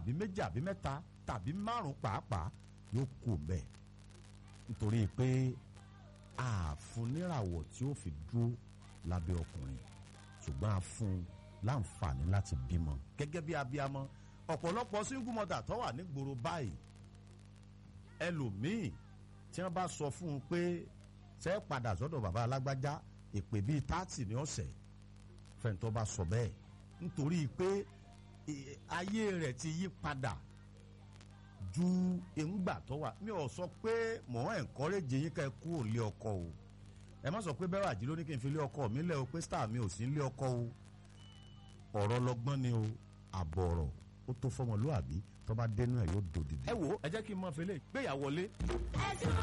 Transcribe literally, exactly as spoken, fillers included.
àbí méjì àbí mẹ́ta tàbí márùn pàápàá yóò kú bẹ́ẹ̀ nítorí pé àfun níràwọ̀ tí ó fi dúró lábẹ́ ọkùnrin ṣùgbọ́n a fún láǹfààní láti bímọ gẹ́gẹ́ bí abiyamọ ọ̀pọ̀lọpọ̀ single mother tó wà nígboro báyìí ẹlòmíì tí wọ́n bá sọ fún un pé ṣe é padà sọ́dọ̀ bàbá alágbájá èpè bíi tààtì ní ọ̀sẹ̀ fẹ́ntọ́ bá sọ bẹ́ẹ̀ nítorí pé ayé rẹ̀ ti yí padà ju èròǹgbà tó wà mi ò sọ pé mò ń encourage yín ká ẹ kúrò lé ọkọ o ẹ má sọ pé bẹ́ẹ̀ àjí ló ní kí n fi lé ọkọ mi lẹ́ o pé star mi ò sí lé ọkọ o ọ̀rọ̀ lọ́gbọ́n ni o àbọ̀rọ̀ ó tó fọmọlúàbí tó bá dénú ẹ̀ yóò dòdìdì. ẹ wo ẹ jẹ́ kí n mọ fẹlẹ́ gbéyàwó lé.